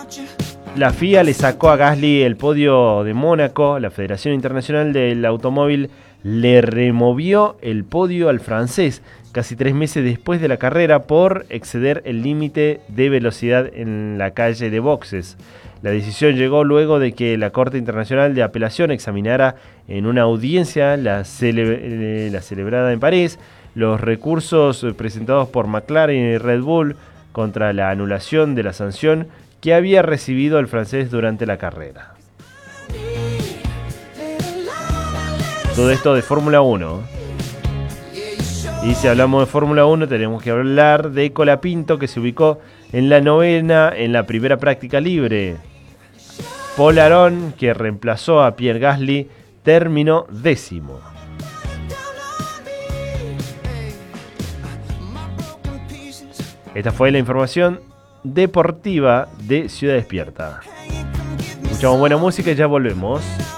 La FIA le sacó a Gasly el podio de Mónaco. La Federación Internacional del Automóvil le removió el podio al francés casi 3 meses después de la carrera por exceder el límite de velocidad en la calle de boxes. La decisión llegó luego de que la Corte Internacional de Apelación examinara en una audiencia la celebrada en París los recursos presentados por McLaren y Red Bull contra la anulación de la sanción que había recibido el francés durante la carrera. Todo esto de Fórmula 1. Y si hablamos de Fórmula 1 tenemos que hablar de Colapinto, que se ubicó en la 9ª en la primera práctica libre. Paul Aron, que reemplazó a Pierre Gasly, terminó 10º. Esta fue la información deportiva de Ciudad Despierta. Escuchamos buena música y ya volvemos.